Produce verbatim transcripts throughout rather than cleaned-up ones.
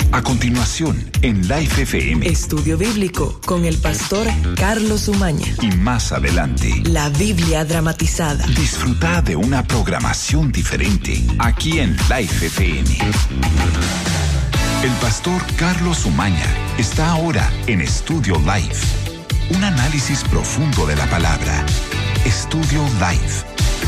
A continuación, en Life F M. Estudio Bíblico con el pastor Carlos Umaña. Y más adelante, la Biblia dramatizada. Disfruta de una programación diferente aquí en Life F M. El pastor Carlos Umaña está ahora en Estudio Life. Un análisis profundo de la palabra. Estudio Life.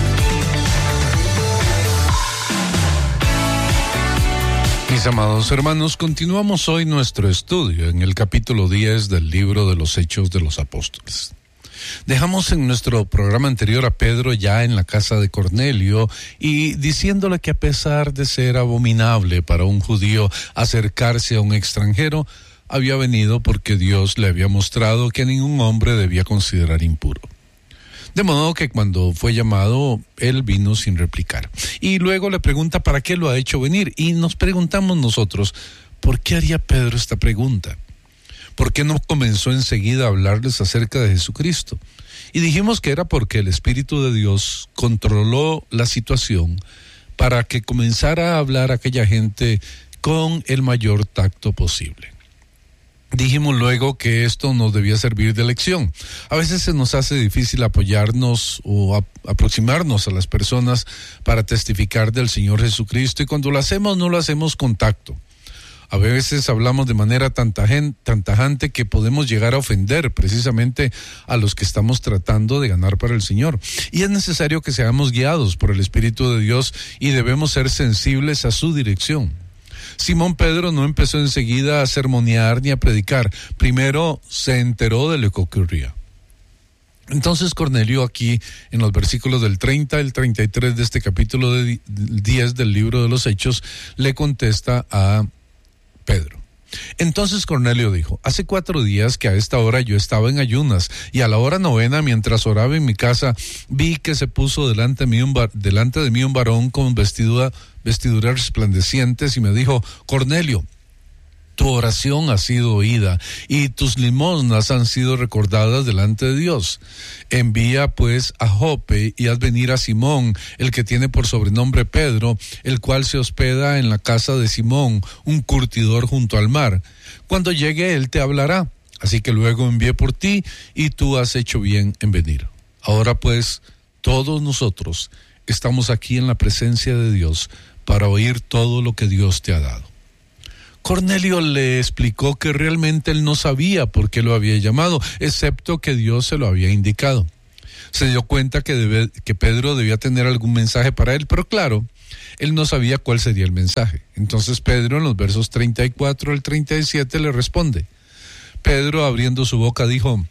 Mis amados hermanos, continuamos hoy nuestro estudio en el capítulo diez del libro de los Hechos de los Apóstoles. Dejamos en nuestro programa anterior a Pedro ya en la casa de Cornelio y diciéndole que a pesar de ser abominable para un judío acercarse a un extranjero, había venido porque Dios le había mostrado que a ningún hombre debía considerar impuro. De modo que cuando fue llamado, él vino sin replicar. Y luego le pregunta para qué lo ha hecho venir. Y nos preguntamos nosotros, ¿por qué haría Pedro esta pregunta? ¿Por qué no comenzó enseguida a hablarles acerca de Jesucristo? Y dijimos que era porque el Espíritu de Dios controló la situación para que comenzara a hablar a aquella gente con el mayor tacto posible. Dijimos luego que esto nos debía servir de lección. A veces se nos hace difícil apoyarnos o a, aproximarnos a las personas para testificar del Señor Jesucristo, y cuando lo hacemos no lo hacemos con tacto. A veces hablamos de manera tan, tajen, tan tajante que podemos llegar a ofender precisamente a los que estamos tratando de ganar para el Señor. Y es necesario que seamos guiados por el Espíritu de Dios y debemos ser sensibles a su dirección. Simón Pedro no empezó enseguida a sermonear ni a predicar. Primero se enteró de lo que ocurría. Entonces Cornelio, aquí en los versículos del treinta al treinta y tres de este capítulo de diez del libro de los Hechos, le contesta a Pedro. Entonces Cornelio dijo: hace cuatro días que a esta hora yo estaba en ayunas, y a la hora novena, mientras oraba en mi casa, vi que se puso delante de mí un, bar, delante de mí un varón con vestidura, vestiduras resplandecientes, y me dijo: Cornelio, tu oración ha sido oída, y tus limosnas han sido recordadas delante de Dios. Envía pues a Jope y haz venir a Simón, el que tiene por sobrenombre Pedro, el cual se hospeda en la casa de Simón, un curtidor junto al mar. Cuando llegue él te hablará. Así que luego envié por ti, y tú has hecho bien en venir. Ahora pues, todos nosotros estamos aquí en la presencia de Dios para oír todo lo que Dios te ha dado. Cornelio le explicó que realmente él no sabía por qué lo había llamado, excepto que Dios se lo había indicado. Se dio cuenta que, debe, que Pedro debía tener algún mensaje para él, pero claro, él no sabía cuál sería el mensaje. Entonces Pedro, en los versos treinta y cuatro al treinta y siete, le responde. Pedro, abriendo su boca, dijo: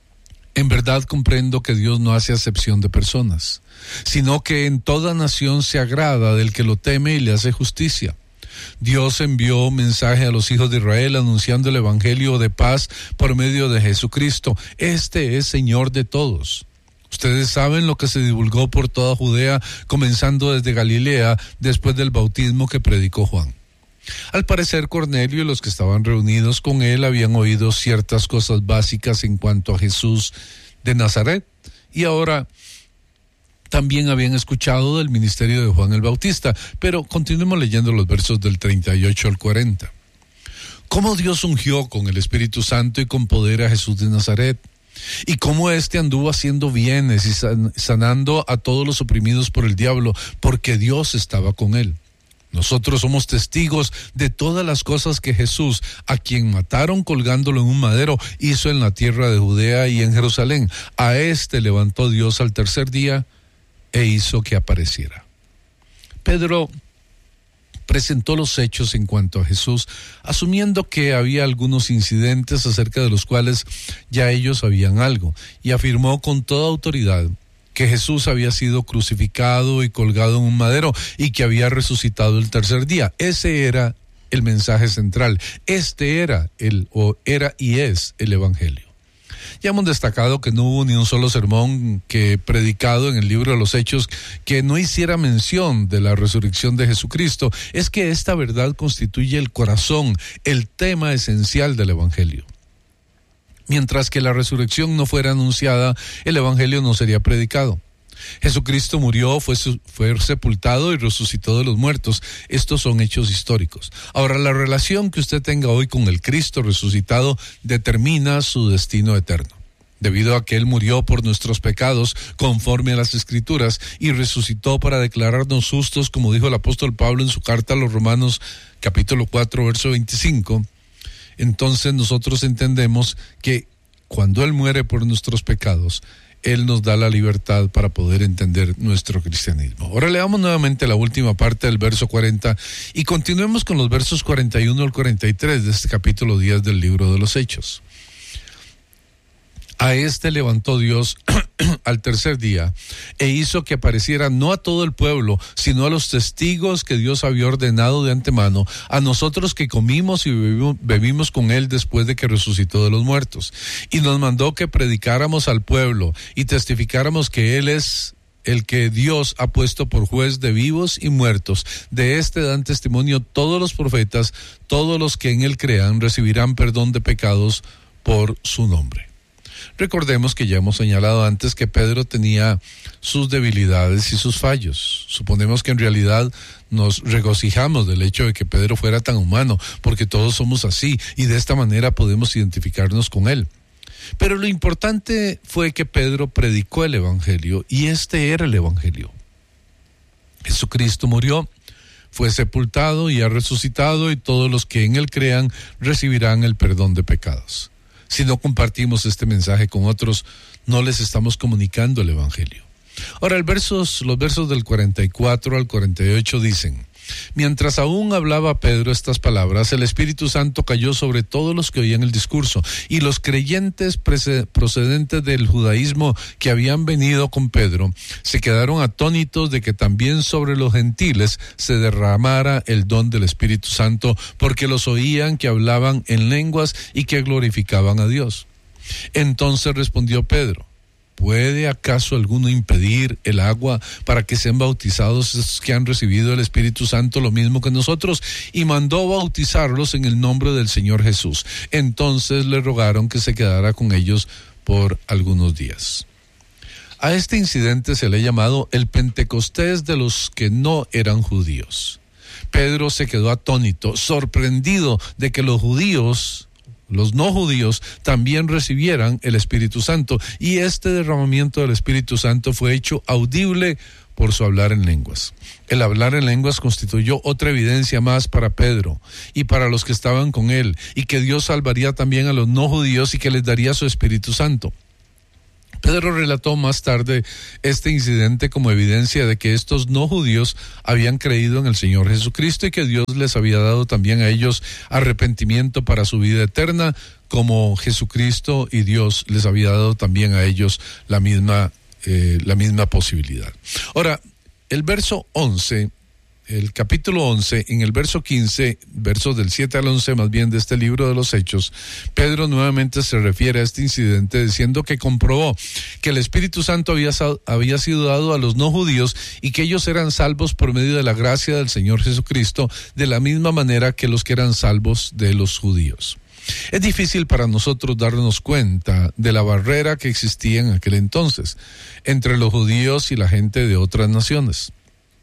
en verdad comprendo que Dios no hace acepción de personas, sino que en toda nación se agrada del que lo teme y le hace justicia. Dios envió mensaje a los hijos de Israel anunciando el evangelio de paz por medio de Jesucristo. Este es Señor de todos. Ustedes saben lo que se divulgó por toda Judea, comenzando desde Galilea, después del bautismo que predicó Juan. Al parecer, Cornelio y los que estaban reunidos con él habían oído ciertas cosas básicas en cuanto a Jesús de Nazaret, y ahora también habían escuchado del ministerio de Juan el Bautista. Pero continuemos leyendo los versos del treinta y ocho al cuarenta. Cómo Dios ungió con el Espíritu Santo y con poder a Jesús de Nazaret, y cómo éste anduvo haciendo bienes y san- sanando a todos los oprimidos por el diablo, porque Dios estaba con él. Nosotros somos testigos de todas las cosas que Jesús, a quien mataron colgándolo en un madero, hizo en la tierra de Judea y en Jerusalén. A éste levantó Dios al tercer día e hizo que apareciera. Pedro presentó los hechos en cuanto a Jesús, asumiendo que había algunos incidentes acerca de los cuales ya ellos sabían algo, y afirmó con toda autoridad que Jesús había sido crucificado y colgado en un madero y que había resucitado el tercer día. Ese era el mensaje central. Este era el, o era y es el evangelio. Ya hemos destacado que no hubo ni un solo sermón que predicado en el libro de los Hechos que no hiciera mención de la resurrección de Jesucristo. Es que esta verdad constituye el corazón, el tema esencial del evangelio. Mientras que la resurrección no fuera anunciada, el evangelio no sería predicado. Jesucristo murió, fue, fue sepultado y resucitó de los muertos. Estos son hechos históricos. Ahora, la relación que usted tenga hoy con el Cristo resucitado determina su destino eterno. Debido a que Él murió por nuestros pecados conforme a las Escrituras y resucitó para declararnos justos, como dijo el apóstol Pablo en su carta a los Romanos capítulo cuatro, verso veinticinco, entonces nosotros entendemos que cuando Él muere por nuestros pecados, Él nos da la libertad para poder entender nuestro cristianismo. Ahora leamos nuevamente la última parte del verso cuarenta y continuemos con los versos cuarenta y uno al cuarenta y tres de este capítulo diez del libro de los Hechos. A este levantó Dios al tercer día e hizo que apareciera no a todo el pueblo, sino a los testigos que Dios había ordenado de antemano, a nosotros que comimos y bebimos, bebimos con Él después de que resucitó de los muertos. Y nos mandó que predicáramos al pueblo y testificáramos que Él es el que Dios ha puesto por juez de vivos y muertos. De este dan testimonio todos los profetas, todos los que en Él crean recibirán perdón de pecados por su nombre. Recordemos que ya hemos señalado antes que Pedro tenía sus debilidades y sus fallos. Suponemos que en realidad nos regocijamos del hecho de que Pedro fuera tan humano, porque todos somos así y de esta manera podemos identificarnos con él. Pero lo importante fue que Pedro predicó el Evangelio y este era el Evangelio. Jesucristo murió, fue sepultado y ha resucitado y todos los que en él crean recibirán el perdón de pecados. Si no compartimos este mensaje con otros, no les estamos comunicando el Evangelio. Ahora, el versos, los versos del cuarenta y cuatro al cuarenta y ocho dicen: mientras aún hablaba Pedro estas palabras, el Espíritu Santo cayó sobre todos los que oían el discurso, y los creyentes procedentes del judaísmo que habían venido con Pedro se quedaron atónitos de que también sobre los gentiles se derramara el don del Espíritu Santo, porque los oían que hablaban en lenguas y que glorificaban a Dios. Entonces respondió Pedro: ¿puede acaso alguno impedir el agua para que sean bautizados esos que han recibido el Espíritu Santo lo mismo que nosotros? Y mandó bautizarlos en el nombre del Señor Jesús. Entonces le rogaron que se quedara con ellos por algunos días. A este incidente se le ha llamado el Pentecostés de los que no eran judíos. Pedro se quedó atónito, sorprendido de que los judíos, los no judíos, también recibieran el Espíritu Santo, y este derramamiento del Espíritu Santo fue hecho audible por su hablar en lenguas. El hablar en lenguas constituyó otra evidencia más para Pedro y para los que estaban con él, y que Dios salvaría también a los no judíos y que les daría su Espíritu Santo. Pedro relató más tarde este incidente como evidencia de que estos no judíos habían creído en el Señor Jesucristo y que Dios les había dado también a ellos arrepentimiento para su vida eterna, como Jesucristo y Dios les había dado también a ellos la misma, eh, la misma posibilidad. Ahora, el verso once, el capítulo once, en el verso quince, versos del siete al once más bien de este libro de los Hechos, Pedro nuevamente se refiere a este incidente diciendo que comprobó que el Espíritu Santo había, había sido dado a los no judíos y que ellos eran salvos por medio de la gracia del Señor Jesucristo, de la misma manera que los que eran salvos de los judíos. Es difícil para nosotros darnos cuenta de la barrera que existía en aquel entonces entre los judíos y la gente de otras naciones.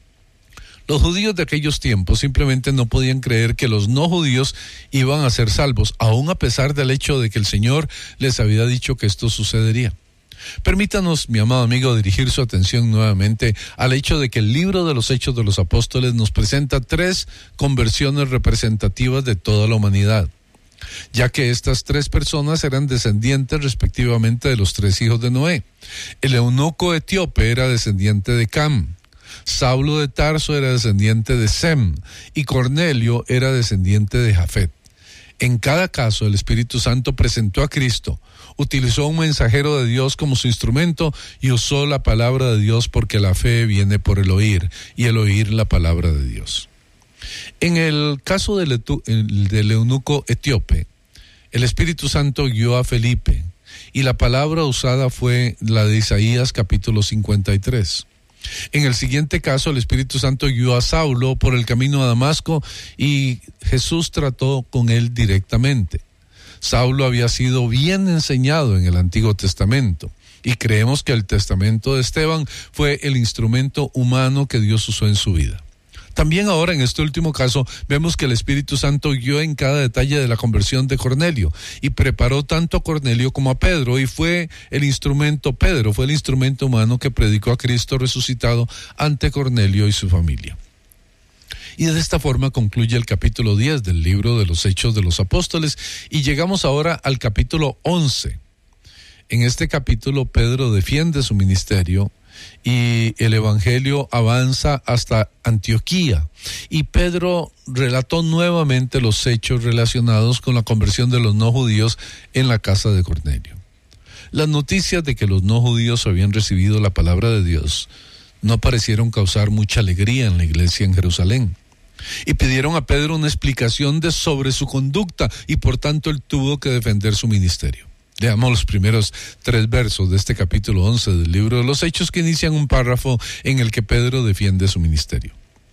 Los judíos de aquellos tiempos simplemente no podían creer que los no judíos iban a ser salvos, aun a pesar del hecho de que el Señor les había dicho que esto sucedería. Permítanos, mi amado amigo, dirigir su atención nuevamente al hecho de que el libro de los Hechos de los Apóstoles nos presenta tres conversiones representativas de toda la humanidad, ya que estas tres personas eran descendientes respectivamente de los tres hijos de Noé. El eunuco etíope era descendiente de Cam, Saulo de Tarso era descendiente de Sem y Cornelio era descendiente de Jafet. En cada caso, el Espíritu Santo presentó a Cristo, utilizó un mensajero de Dios como su instrumento y usó la palabra de Dios, porque la fe viene por el oír y el oír la palabra de Dios. En el caso del, del eunuco etíope, el Espíritu Santo guió a Felipe y la palabra usada fue la de Isaías capítulo cincuenta y tres. En el siguiente caso, el Espíritu Santo guió a Saulo por el camino a Damasco y Jesús trató con él directamente. Saulo había sido bien enseñado en el Antiguo Testamento Y creemos que el testamento de Esteban fue el instrumento humano que Dios usó en su vida. También ahora, en este último caso, vemos que el Espíritu Santo guió en cada detalle de la conversión de Cornelio y preparó tanto a Cornelio como a Pedro, y fue el instrumento, Pedro fue el instrumento humano que predicó a Cristo resucitado ante Cornelio y su familia. Y de esta forma concluye el capítulo diez del libro de los Hechos de los Apóstoles, y llegamos ahora al capítulo once. En este capítulo Pedro defiende su ministerio y el evangelio avanza hasta Antioquía, y Pedro relató nuevamente los hechos relacionados con la conversión de los no judíos en la casa de Cornelio. Las noticias de que los no judíos habían recibido la palabra de Dios no parecieron causar mucha alegría en la iglesia en Jerusalén, y pidieron a Pedro una explicación de sobre su conducta, y por tanto él tuvo que defender su ministerio. Leamos los primeros tres versos de este capítulo once del libro de los Hechos, que inician un párrafo en el que Pedro defiende su ministerio.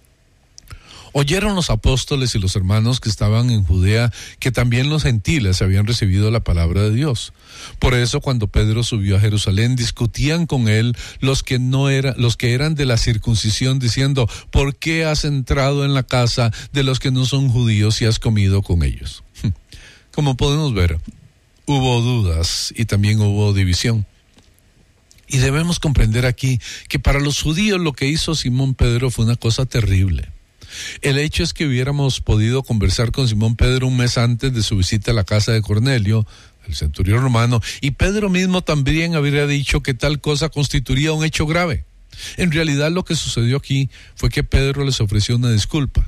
Oyeron los apóstoles y los hermanos que estaban en Judea que también los gentiles habían recibido la palabra de Dios. Por eso, cuando Pedro subió a Jerusalén, discutían con él los que no era, los que eran de la circuncisión, diciendo: ¿por qué has entrado en la casa de los que no son judíos y has comido con ellos? Como podemos ver, hubo dudas y también hubo división. Y debemos comprender aquí que para los judíos lo que hizo Simón Pedro fue una cosa terrible. El hecho es que hubiéramos podido conversar con Simón Pedro un mes antes de su visita a la casa de Cornelio, el centurión romano, y Pedro mismo también habría dicho que tal cosa constituiría un hecho grave. En realidad lo que sucedió aquí fue que Pedro les ofreció una disculpa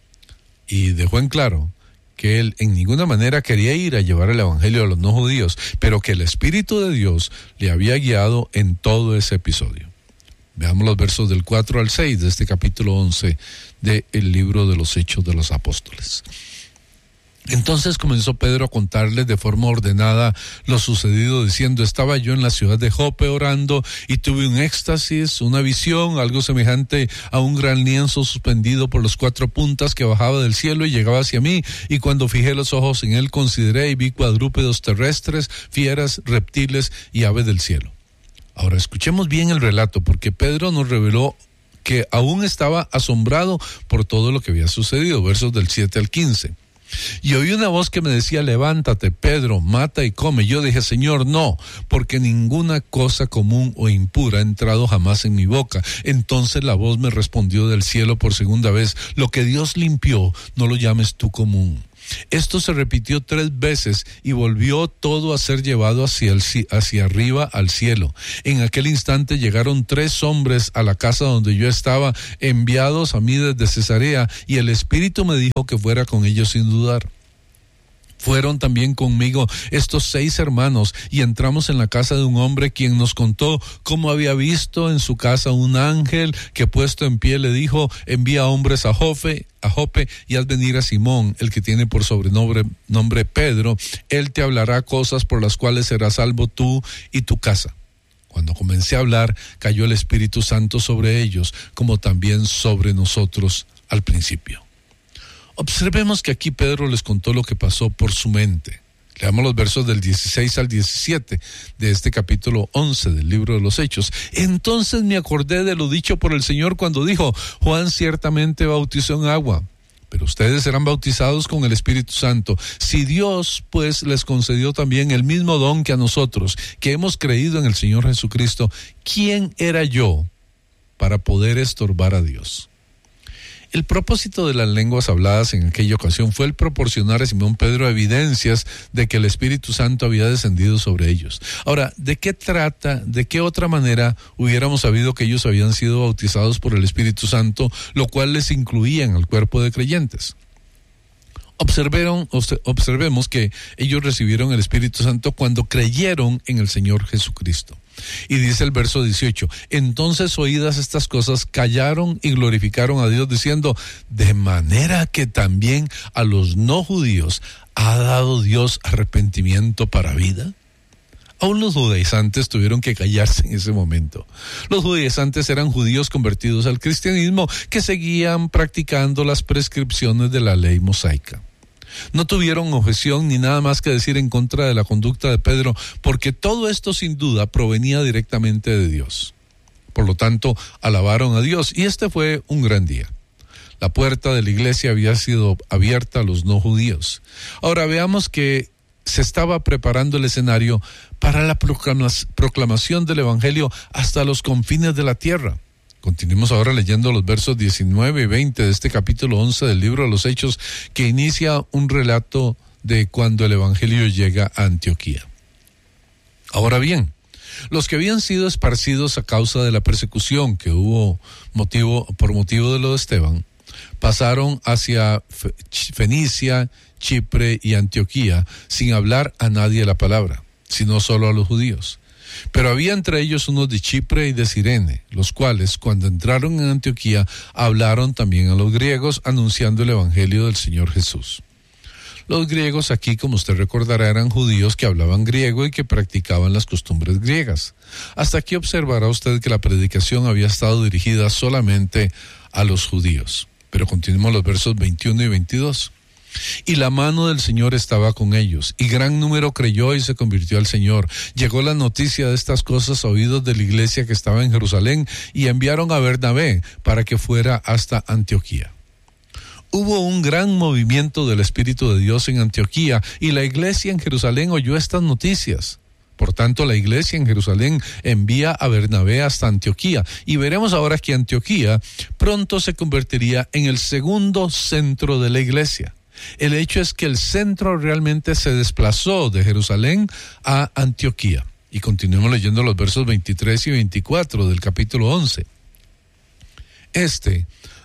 y dejó en claro que él en ninguna manera quería ir a llevar el evangelio a los no judíos, pero que el Espíritu de Dios le había guiado en todo ese episodio. Veamos los versos del cuatro al seis de este capítulo once del libro de los Hechos de los Apóstoles. Entonces comenzó Pedro a contarles de forma ordenada lo sucedido, diciendo: estaba yo en la ciudad de Jope orando y tuve un éxtasis, una visión, algo semejante a un gran lienzo suspendido por las cuatro puntas que bajaba del cielo y llegaba hacia mí, y cuando fijé los ojos en él consideré y vi cuadrúpedos terrestres, fieras, reptiles y aves del cielo. Ahora escuchemos bien el relato, porque Pedro nos reveló que aún estaba asombrado por todo lo que había sucedido. Versos del siete al quince. Y oí una voz que me decía: levántate, Pedro, mata y come. Yo dije: Señor, no, porque ninguna cosa común o impura ha entrado jamás en mi boca. Entonces la voz me respondió del cielo por segunda vez: lo que Dios limpió, no lo llames tú común. Esto se repitió tres veces y volvió todo a ser llevado hacia, el, hacia arriba al cielo. En aquel instante llegaron tres hombres a la casa donde yo estaba, enviados a mí desde Cesarea, y el Espíritu me dijo que fuera con ellos sin dudar. Fueron también conmigo estos seis hermanos, y entramos en la casa de un hombre quien nos contó cómo había visto en su casa un ángel que, puesto en pie, le dijo: envía hombres a Jope, a Jope y haz venir a Simón, el que tiene por sobrenombre nombre Pedro. Él te hablará cosas por las cuales serás salvo tú y tu casa. Cuando comencé a hablar, cayó el Espíritu Santo sobre ellos, como también sobre nosotros al principio. Observemos que aquí Pedro les contó lo que pasó por su mente. Leamos los versos del dieciséis al diecisiete de este capítulo once del libro de los Hechos. Entonces me acordé de lo dicho por el Señor cuando dijo: Juan ciertamente bautizó en agua, pero ustedes serán bautizados con el Espíritu Santo. Si Dios, pues, les concedió también el mismo don que a nosotros, que hemos creído en el Señor Jesucristo, ¿quién era yo para poder estorbar a Dios? El propósito de las lenguas habladas en aquella ocasión fue el proporcionar a Simón Pedro evidencias de que el Espíritu Santo había descendido sobre ellos. Ahora, ¿de qué trata, de qué otra manera hubiéramos sabido que ellos habían sido bautizados por el Espíritu Santo, lo cual les incluía en el cuerpo de creyentes? Observaron, observemos que ellos recibieron el Espíritu Santo cuando creyeron en el Señor Jesucristo. Y dice el verso dieciocho: entonces, oídas estas cosas, callaron y glorificaron a Dios, diciendo: de manera que también a los no judíos ha dado Dios arrepentimiento para vida. Aún los judaizantes tuvieron que callarse en ese momento. Los judaizantes eran judíos convertidos al cristianismo que seguían practicando las prescripciones de la ley mosaica. No tuvieron objeción ni nada más que decir en contra de la conducta de Pedro, porque todo esto sin duda provenía directamente de Dios. Por lo tanto, alabaron a Dios y este fue un gran día. La puerta de la iglesia había sido abierta a los no judíos. Ahora veamos que se estaba preparando el escenario para la proclamación del evangelio hasta los confines de la tierra. Continuemos ahora leyendo los versos diecinueve y veinte de este capítulo once del libro de los Hechos, que inicia un relato de cuando el evangelio llega a Antioquía. Ahora bien, los que habían sido esparcidos a causa de la persecución que hubo motivo, por motivo de lo de Esteban, pasaron hacia Fenicia, Chipre y Antioquía sin hablar a nadie la palabra, sino solo a los judíos. Pero había entre ellos unos de Chipre y de Cirene, los cuales, cuando entraron en Antioquía, hablaron también a los griegos, anunciando el evangelio del Señor Jesús. Los griegos aquí, como usted recordará, eran judíos que hablaban griego y que practicaban las costumbres griegas. Hasta aquí observará usted que la predicación había estado dirigida solamente a los judíos. Pero continuemos los versos veintiuno y veintidós. Y la mano del Señor estaba con ellos, y gran número creyó y se convirtió al Señor. Llegó la noticia de estas cosas a oídos de la iglesia que estaba en Jerusalén, y enviaron a Bernabé para que fuera hasta Antioquía. Hubo un gran movimiento del Espíritu de Dios en Antioquía, y la iglesia en Jerusalén oyó estas noticias. Por tanto, la iglesia en Jerusalén envía a Bernabé hasta Antioquía, y veremos ahora que Antioquía pronto se convertiría en el segundo centro de la iglesia. El hecho es que el centro realmente se desplazó de Jerusalén a Antioquía. Y continuemos leyendo los versos veintitrés y veinticuatro del capítulo once. Este,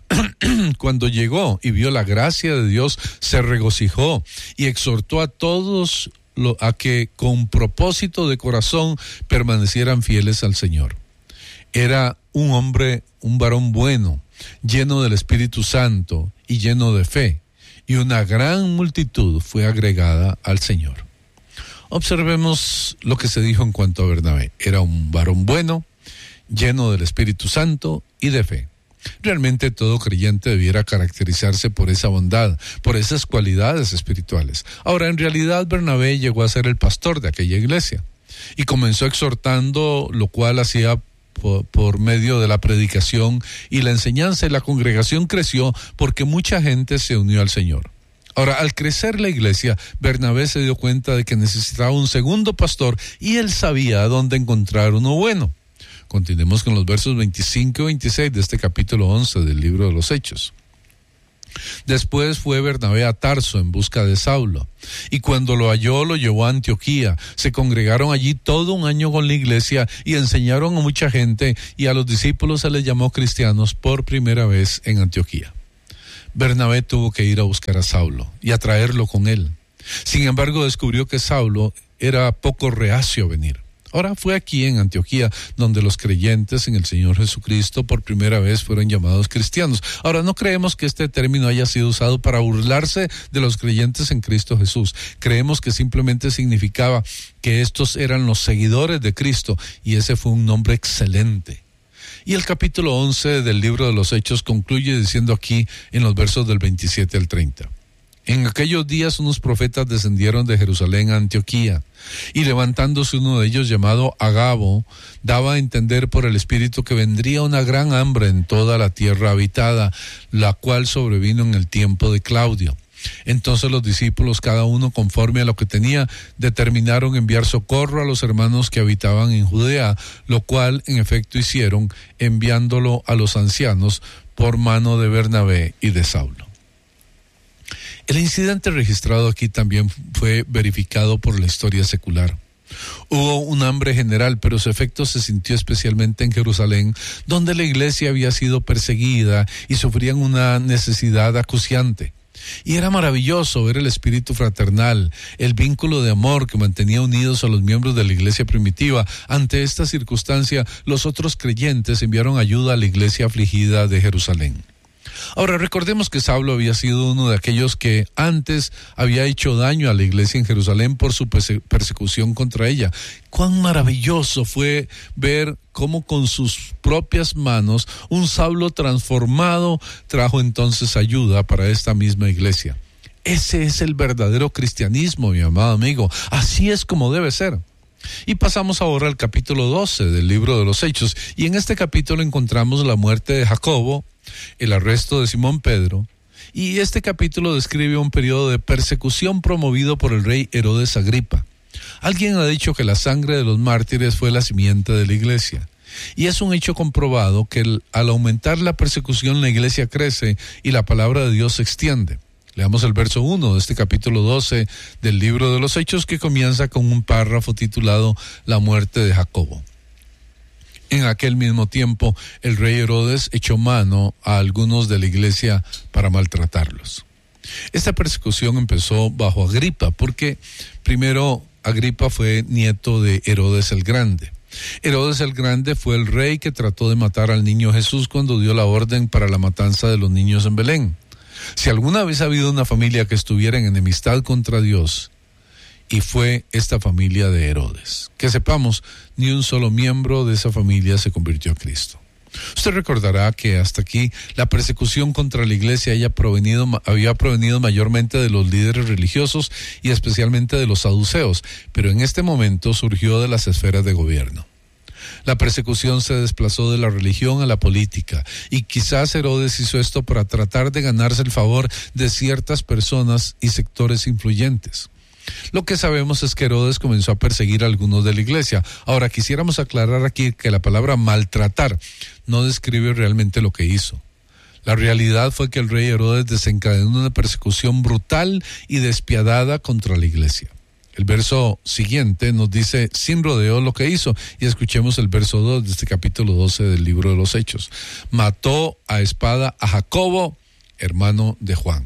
cuando llegó y vio la gracia de Dios, se regocijó y exhortó a todos lo, a que con propósito de corazón permanecieran fieles al Señor. Era un hombre, un varón bueno, lleno del Espíritu Santo y lleno de fe. Y una gran multitud fue agregada al Señor. Observemos lo que se dijo en cuanto a Bernabé. Era un varón bueno, lleno del Espíritu Santo y de fe. Realmente todo creyente debiera caracterizarse por esa bondad, por esas cualidades espirituales. Ahora, en realidad, Bernabé llegó a ser el pastor de aquella iglesia y comenzó exhortando, lo cual hacía Por, por medio de la predicación y la enseñanza, y la congregación creció porque mucha gente se unió al Señor. Ahora, al crecer la iglesia, Bernabé se dio cuenta de que necesitaba un segundo pastor y él sabía dónde encontrar uno bueno. Continuemos con los versos veinticinco y veintiséis de este capítulo once del libro de los Hechos. Después fue Bernabé a Tarso en busca de Saulo, y cuando lo halló lo llevó a Antioquía. Se congregaron allí todo un año con la iglesia y enseñaron a mucha gente, y a los discípulos se les llamó cristianos por primera vez en Antioquía. Bernabé tuvo que ir a buscar a Saulo y a traerlo con él. Sin embargo, descubrió que Saulo era poco reacio a venir. Ahora fue aquí en Antioquía donde los creyentes en el Señor Jesucristo por primera vez fueron llamados cristianos. Ahora, no creemos que este término haya sido usado para burlarse de los creyentes en Cristo Jesús. Creemos que simplemente significaba que estos eran los seguidores de Cristo, y ese fue un nombre excelente. Y el capítulo once del libro de los Hechos concluye diciendo aquí en los versos del veintisiete al treinta. En aquellos días unos profetas descendieron de Jerusalén a Antioquía, y levantándose uno de ellos llamado Agabo, daba a entender por el Espíritu que vendría una gran hambre en toda la tierra habitada, la cual sobrevino en el tiempo de Claudio. Entonces los discípulos, cada uno conforme a lo que tenía, determinaron enviar socorro a los hermanos que habitaban en Judea, lo cual en efecto hicieron, enviándolo a los ancianos por mano de Bernabé y de Saulo. El incidente registrado aquí también fue verificado por la historia secular. Hubo un hambre general, pero su efecto se sintió especialmente en Jerusalén, donde la iglesia había sido perseguida y sufrían una necesidad acuciante. Y era maravilloso ver el espíritu fraternal, el vínculo de amor que mantenía unidos a los miembros de la iglesia primitiva. Ante esta circunstancia, los otros creyentes enviaron ayuda a la iglesia afligida de Jerusalén. Ahora, recordemos que Saulo había sido uno de aquellos que antes había hecho daño a la iglesia en Jerusalén por su perse- persecución contra ella. Cuán maravilloso fue ver cómo con sus propias manos un Saulo transformado trajo entonces ayuda para esta misma iglesia. Ese es el verdadero cristianismo, mi amado amigo. Así es como debe ser. Y pasamos ahora al capítulo doce del libro de los Hechos. Y en este capítulo encontramos la muerte de Jacobo, el arresto de Simón Pedro. Y este capítulo describe un periodo de persecución promovido por el rey Herodes Agripa. Alguien ha dicho que la sangre de los mártires fue la simiente de la iglesia. Y es un hecho comprobado que el, al aumentar la persecución la iglesia crece y la palabra de Dios se extiende. Leamos el verso uno de este capítulo doce del libro de los Hechos, que comienza con un párrafo titulado La muerte de Jacobo. En aquel mismo tiempo, el rey Herodes echó mano a algunos de la iglesia para maltratarlos. Esta persecución empezó bajo Agripa, porque primero Agripa fue nieto de Herodes el Grande. Herodes el Grande fue el rey que trató de matar al niño Jesús cuando dio la orden para la matanza de los niños en Belén. Si alguna vez ha habido una familia que estuviera en enemistad contra Dios, y fue esta familia de Herodes. Que sepamos, ni un solo miembro de esa familia se convirtió a Cristo. Usted recordará que hasta aquí la persecución contra la iglesia había provenido, había provenido mayormente de los líderes religiosos y especialmente de los saduceos, pero en este momento surgió de las esferas de gobierno. La persecución se desplazó de la religión a la política, y quizás Herodes hizo esto para tratar de ganarse el favor de ciertas personas y sectores influyentes. Lo que sabemos es que Herodes comenzó a perseguir a algunos de la iglesia. Ahora, quisiéramos aclarar aquí que la palabra maltratar no describe realmente lo que hizo. La realidad fue que el rey Herodes desencadenó una persecución brutal y despiadada contra la iglesia. El verso siguiente nos dice sin rodeo lo que hizo, y escuchemos el verso dos de este capítulo doce del libro de los Hechos. Mató a espada a Jacobo, hermano de Juan.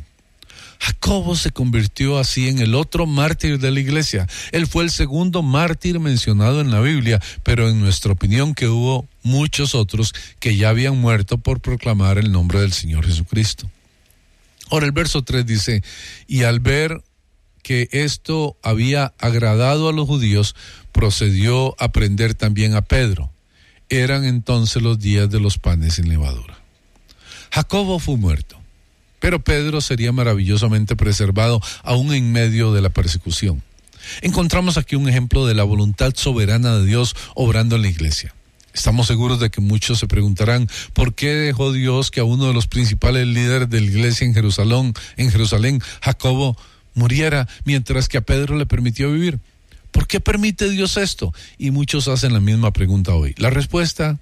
Jacobo se convirtió así en el otro mártir de la iglesia. Él fue el segundo mártir mencionado en la Biblia, pero en nuestra opinión que hubo muchos otros que ya habían muerto por proclamar el nombre del Señor Jesucristo. Ahora el verso tres dice, y al ver que esto había agradado a los judíos, procedió a prender también a Pedro. Eran entonces los días de los panes sin levadura. Jacobo fue muerto, pero Pedro sería maravillosamente preservado aún en medio de la persecución. Encontramos aquí un ejemplo de la voluntad soberana de Dios obrando en la iglesia. Estamos seguros de que muchos se preguntarán por qué dejó Dios que a uno de los principales líderes de la iglesia en Jerusalén, en Jerusalén, Jacobo, muriera, mientras que a Pedro le permitió vivir. ¿Por qué permite Dios esto? Y muchos hacen la misma pregunta hoy. La respuesta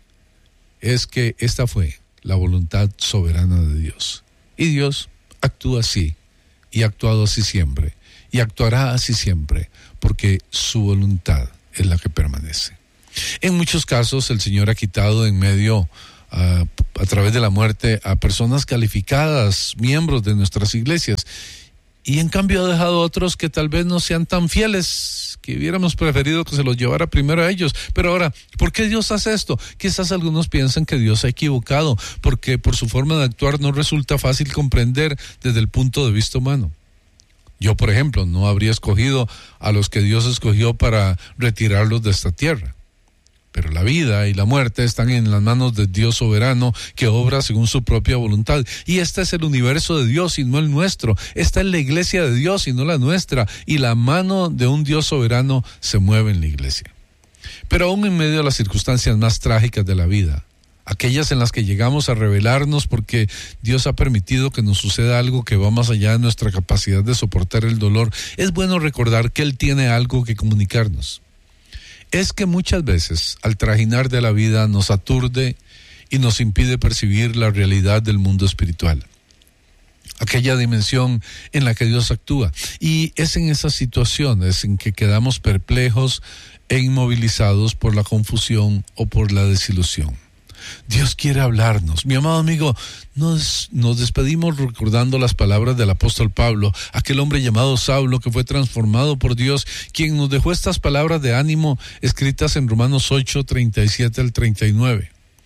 es que esta fue la voluntad soberana de Dios. Y Dios actúa así, y ha actuado así siempre, y actuará así siempre, porque su voluntad es la que permanece. En muchos casos el Señor ha quitado en medio, uh, a través de la muerte, a personas calificadas, miembros de nuestras iglesias, y en cambio ha dejado a otros que tal vez no sean tan fieles, que hubiéramos preferido que se los llevara primero a ellos. Pero ahora, ¿por qué Dios hace esto? Quizás algunos piensan que Dios se ha equivocado, porque por su forma de actuar no resulta fácil comprender desde el punto de vista humano. Yo, por ejemplo, no habría escogido a los que Dios escogió para retirarlos de esta tierra. Pero la vida y la muerte están en las manos de Dios soberano, que obra según su propia voluntad. Y este es el universo de Dios y no el nuestro. Esta es la iglesia de Dios y no la nuestra. Y la mano de un Dios soberano se mueve en la iglesia. Pero aún en medio de las circunstancias más trágicas de la vida, aquellas en las que llegamos a rebelarnos porque Dios ha permitido que nos suceda algo que va más allá de nuestra capacidad de soportar el dolor, es bueno recordar que Él tiene algo que comunicarnos. Es que muchas veces, al trajinar de la vida, nos aturde y nos impide percibir la realidad del mundo espiritual, aquella dimensión en la que Dios actúa. Y es en esas situaciones en que quedamos perplejos e inmovilizados por la confusión o por la desilusión. Dios quiere hablarnos. Mi amado amigo, nos, nos despedimos recordando las palabras del apóstol Pablo, aquel hombre llamado Saulo que fue transformado por Dios, quien nos dejó estas palabras de ánimo escritas en Romanos ocho, treinta y siete al treinta y nueve.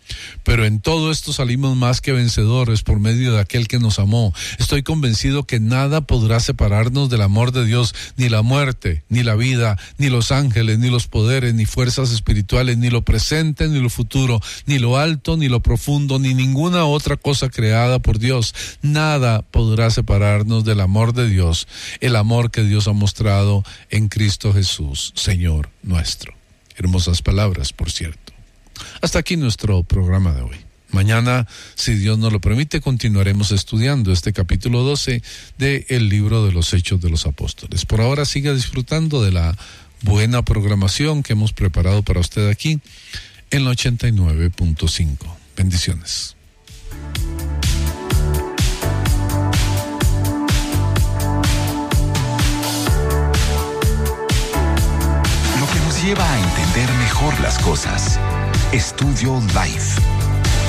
Pero en todo esto salimos más que vencedores por medio de aquel que nos amó. Estoy convencido que nada podrá separarnos del amor de Dios, ni la muerte, ni la vida, ni los ángeles, ni los poderes, ni fuerzas espirituales, ni lo presente, ni lo futuro, ni lo alto, ni lo profundo, ni ninguna otra cosa creada por Dios. Nada podrá separarnos del amor de Dios, el amor que Dios ha mostrado en Cristo Jesús, Señor nuestro. Hermosas palabras, por cierto. Hasta aquí nuestro programa de hoy. Mañana, si Dios nos lo permite, continuaremos estudiando este capítulo doce del libro de los Hechos de los Apóstoles. Por ahora siga disfrutando de la buena programación que hemos preparado para usted aquí en la ochenta y nueve punto cinco. Bendiciones. Lo que nos lleva a entender mejor las cosas. Estudio Life.